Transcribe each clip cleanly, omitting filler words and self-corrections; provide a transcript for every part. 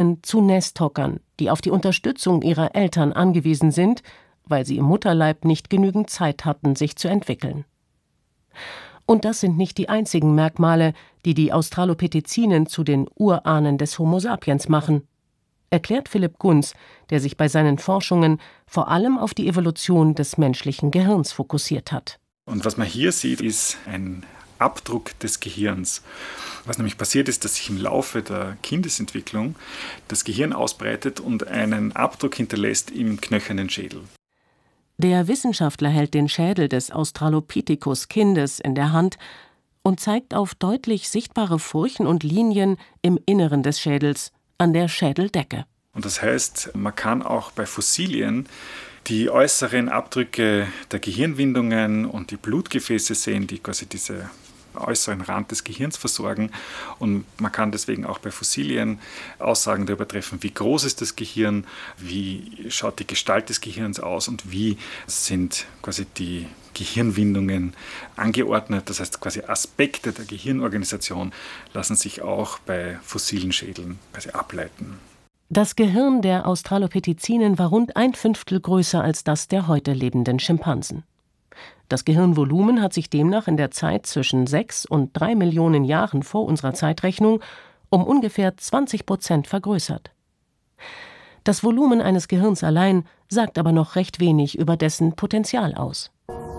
werden zu Nesthockern, die auf die Unterstützung ihrer Eltern angewiesen sind, weil sie im Mutterleib nicht genügend Zeit hatten, sich zu entwickeln. Und das sind nicht die einzigen Merkmale, die die Australopithecinen zu den Urahnen des Homo sapiens machen, erklärt Philipp Gunz, der sich bei seinen Forschungen vor allem auf die Evolution des menschlichen Gehirns fokussiert hat. Und was man hier sieht, ist ein Abdruck des Gehirns. Was nämlich passiert ist, dass sich im Laufe der Kindesentwicklung das Gehirn ausbreitet und einen Abdruck hinterlässt im knöchernen Schädel. Der Wissenschaftler hält den Schädel des Australopithecus-Kindes in der Hand und zeigt auf deutlich sichtbare Furchen und Linien im Inneren des Schädels, an der Schädeldecke. Und das heißt, man kann auch bei Fossilien die äußeren Abdrücke der Gehirnwindungen und die Blutgefäße sehen, die quasi diese äußeren Rand des Gehirns versorgen. Und man kann deswegen auch bei Fossilien Aussagen darüber treffen, wie groß ist das Gehirn, wie schaut die Gestalt des Gehirns aus und wie sind quasi die Gehirnwindungen angeordnet. Das heißt, quasi Aspekte der Gehirnorganisation lassen sich auch bei fossilen Schädeln quasi ableiten. Das Gehirn der Australopithecinen war rund 1/5 größer als das der heute lebenden Schimpansen. Das Gehirnvolumen hat sich demnach in der Zeit zwischen 6 und 3 Millionen Jahren vor unserer Zeitrechnung um ungefähr 20% vergrößert. Das Volumen eines Gehirns allein sagt aber noch recht wenig über dessen Potenzial aus.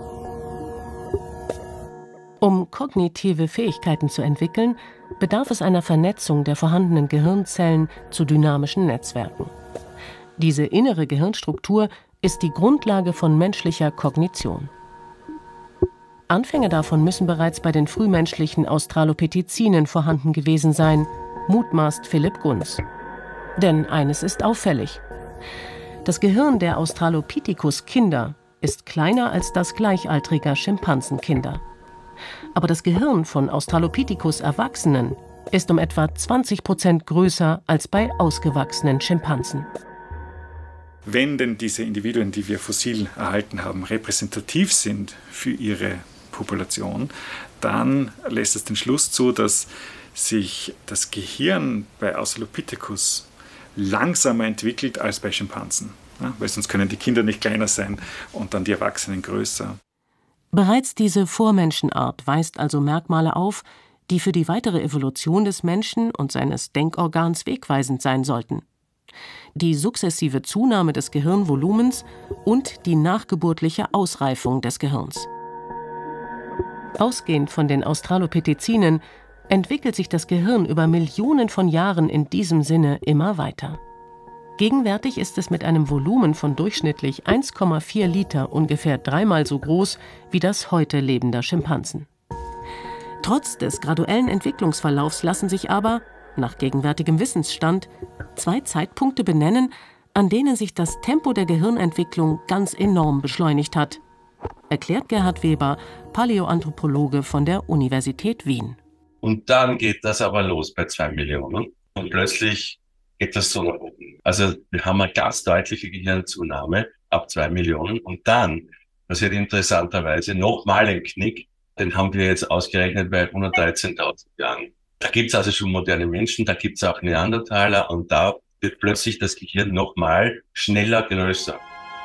Um kognitive Fähigkeiten zu entwickeln, bedarf es einer Vernetzung der vorhandenen Gehirnzellen zu dynamischen Netzwerken. Diese innere Gehirnstruktur ist die Grundlage von menschlicher Kognition. Anfänge davon müssen bereits bei den frühmenschlichen Australopithecinen vorhanden gewesen sein, mutmaßt Philipp Gunz. Denn eines ist auffällig: Das Gehirn der Australopithecus-Kinder ist kleiner als das gleichaltriger Schimpansenkinder. Aber das Gehirn von Australopithecus-Erwachsenen ist um etwa 20% größer als bei ausgewachsenen Schimpansen. Wenn denn diese Individuen, die wir fossil erhalten haben, repräsentativ sind für ihre Population, dann lässt es den Schluss zu, dass sich das Gehirn bei Australopithecus langsamer entwickelt als bei Schimpansen. Ja, weil sonst können die Kinder nicht kleiner sein und dann die Erwachsenen größer. Bereits diese Vormenschenart weist also Merkmale auf, die für die weitere Evolution des Menschen und seines Denkorgans wegweisend sein sollten. Die sukzessive Zunahme des Gehirnvolumens und die nachgeburtliche Ausreifung des Gehirns. Ausgehend von den Australopithecinen entwickelt sich das Gehirn über Millionen von Jahren in diesem Sinne immer weiter. Gegenwärtig ist es mit einem Volumen von durchschnittlich 1,4 Liter ungefähr 3-mal so groß wie das heute lebender Schimpansen. Trotz des graduellen Entwicklungsverlaufs lassen sich aber, nach gegenwärtigem Wissensstand, 2 Zeitpunkte benennen, an denen sich das Tempo der Gehirnentwicklung ganz enorm beschleunigt hat, erklärt Gerhard Weber, Paläoanthropologe von der Universität Wien. Und dann geht das aber los bei 2 Millionen und plötzlich geht das so nach oben. Also wir haben eine ganz deutliche Gehirnzunahme ab 2 Millionen und dann passiert interessanterweise nochmal ein Knick, den haben wir jetzt ausgerechnet bei 113.000 Jahren. Da gibt es also schon moderne Menschen, da gibt es auch Neandertaler und da wird plötzlich das Gehirn nochmal schneller größer.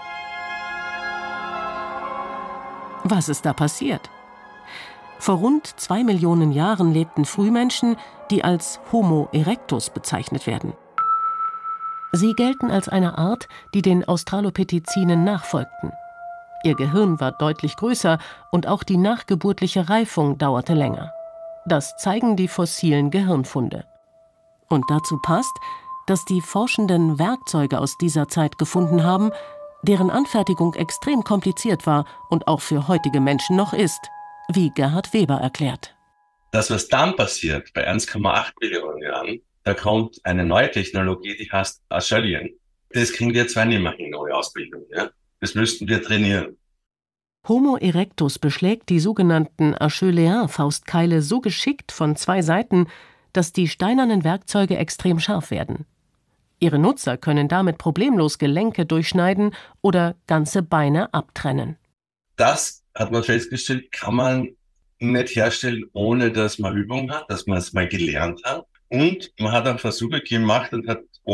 Was ist da passiert? Vor rund 2 Millionen Jahren lebten Frühmenschen, die als Homo erectus bezeichnet werden. Sie gelten als eine Art, die den Australopithecinen nachfolgten. Ihr Gehirn war deutlich größer und auch die nachgeburtliche Reifung dauerte länger. Das zeigen die fossilen Gehirnfunde. Und dazu passt, dass die Forschenden Werkzeuge aus dieser Zeit gefunden haben, deren Anfertigung extrem kompliziert war und auch für heutige Menschen noch ist, wie Gerhard Weber erklärt. Das, was dann passiert, bei 1,8 Millionen Jahren, da kommt eine neue Technologie, die heißt Acheulean. Das kriegen wir zwar nicht mehr hin, neue Ausbildung. Ja? Das müssten wir trainieren. Homo erectus beschlägt die sogenannten Acheulean-Faustkeile so geschickt von 2 Seiten, dass die steinernen Werkzeuge extrem scharf werden. Ihre Nutzer können damit problemlos Gelenke durchschneiden oder ganze Beine abtrennen. Das, hat man festgestellt, kann man nicht herstellen, ohne dass man Übung hat, dass man es mal gelernt hat. Und man hat dann Versuche gemacht und hat